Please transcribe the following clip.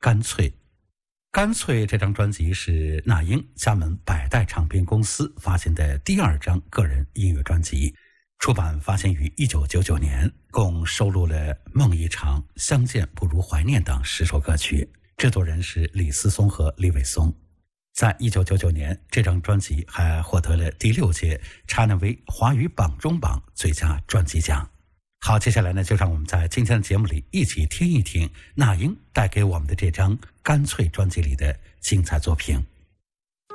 干脆。干脆这张专辑是那英加盟百代唱片公司发行的第2张个人音乐专辑，出版发行于1999年，共收录了《梦一场》《相见不如怀念》等10首歌曲，制作人是李思松和李伟松。在1999年，这张专辑还获得了第6届 ChinaV 华语榜中榜最佳专辑奖。好，接下来呢，就让我们在今天的节目里一起听一听那英带给我们的这张《干脆》专辑里的精彩作品。